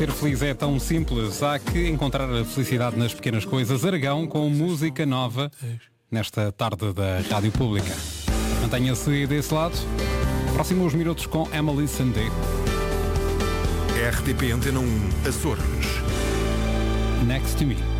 ser feliz é tão simples. Há que encontrar a felicidade nas pequenas coisas. Aragão com música nova nesta tarde da Rádio Pública. Mantenha-se desse lado. Próximos minutos com Emily Sandé. RTP Antena 1 Açores. Next to Me.